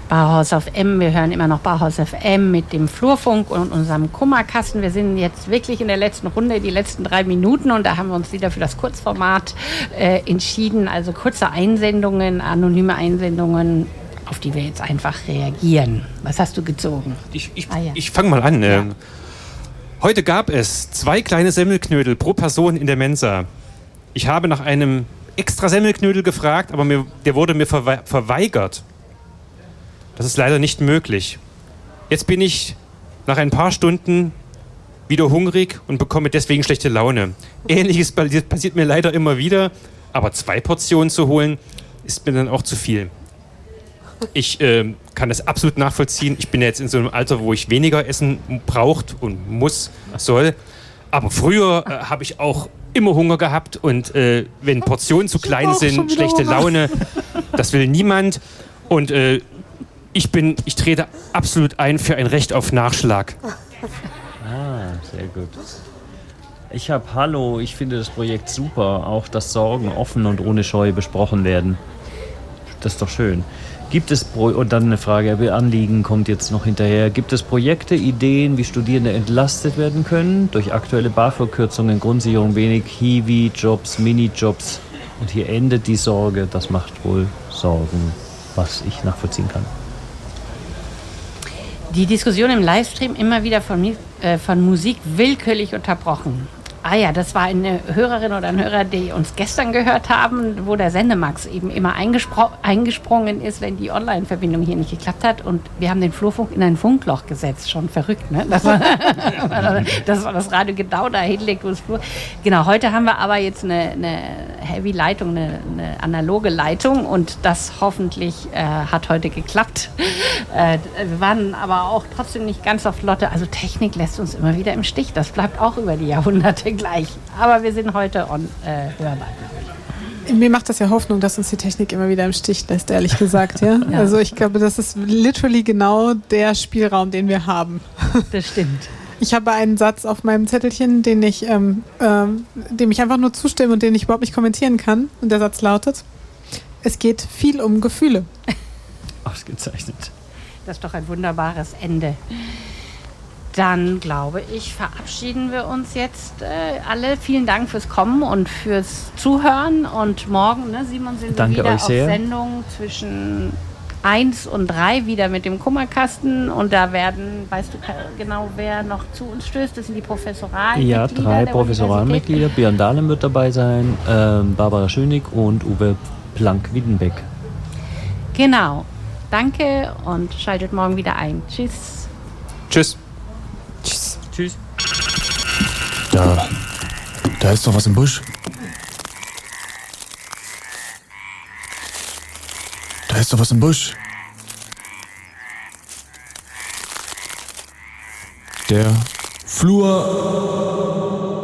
Bauhaus auf M. Wir hören immer noch Bauhaus FM mit dem Flurfunk und unserem Kummerkasten. Wir sind jetzt wirklich in der letzten Runde, die letzten 3 Minuten, und da haben wir uns wieder für das Kurzformat entschieden. Also kurze Einsendungen, anonyme Einsendungen, auf die wir jetzt einfach reagieren. Was hast du gezogen? Ich fange mal an. Ja. Heute gab es 2 kleine Semmelknödel pro Person in der Mensa. Ich habe nach einem extra Semmelknödel gefragt, aber der wurde mir verweigert. Das ist leider nicht möglich. Jetzt bin ich nach ein paar Stunden wieder hungrig und bekomme deswegen schlechte Laune. Ähnliches passiert mir leider immer wieder, aber 2 Portionen zu holen, ist mir dann auch zu viel. Ich kann das absolut nachvollziehen. Ich bin jetzt in so einem Alter, wo ich weniger Essen braucht und soll. Aber früher habe ich auch immer Hunger gehabt und wenn Portionen zu klein sind, schlechte Laune, das will niemand. Und ich trete absolut ein für ein Recht auf Nachschlag. Sehr gut. Ich finde das Projekt super, auch dass Sorgen offen und ohne Scheu besprochen werden. Das ist doch schön. Und dann eine Frage, Anliegen kommt jetzt noch hinterher. Gibt es Projekte, Ideen, wie Studierende entlastet werden können? Durch aktuelle BAföG-Kürzungen, Grundsicherung, wenig Hiwi-Jobs, Minijobs. Und hier endet die Sorge, das macht wohl Sorgen, was ich nachvollziehen kann. Die Diskussion im Livestream immer wieder von Musik willkürlich unterbrochen. Das war eine Hörerin oder ein Hörer, die uns gestern gehört haben, wo der Sendemax eben immer eingesprungen ist, wenn die Online-Verbindung hier nicht geklappt hat. Und wir haben den Flurfunk in ein Funkloch gesetzt. Schon verrückt, ne? Das war das Radio genau da hinlegt, wo es Flur... Genau, heute haben wir aber jetzt eine Heavy-Leitung, eine analoge Leitung. Und das hoffentlich hat heute geklappt. Wir waren aber auch trotzdem nicht ganz auf Lotte. Also Technik lässt uns immer wieder im Stich. Das bleibt auch über die Jahrhunderte gleich. Aber wir sind heute hörbar. Mir macht das ja Hoffnung, dass uns die Technik immer wieder im Stich lässt, ehrlich gesagt. Ja? Ja. Also ich glaube, das ist literally genau der Spielraum, den wir haben. Das stimmt. Ich habe einen Satz auf meinem Zettelchen, dem ich einfach nur zustimme und den ich überhaupt nicht kommentieren kann. Und der Satz lautet: Es geht viel um Gefühle. Ausgezeichnet. Das ist doch ein wunderbares Ende. Dann, glaube ich, verabschieden wir uns jetzt alle. Vielen Dank fürs Kommen und fürs Zuhören. Und morgen, Simon, sind wir wieder auf Sendung zwischen 1 und 3 wieder mit dem Kummerkasten. Und da weißt du genau, wer noch zu uns stößt? Das sind die Professoralmitglieder. Ja, 3 Professoralmitglieder. Björn Dahlem wird dabei sein, Barbara Schönig und Uwe Planck-Wiedenbeck. Genau. Danke und schaltet morgen wieder ein. Tschüss. Tschüss. Tschüss. Da ist doch was im Busch. Da ist doch was im Busch. Der Flur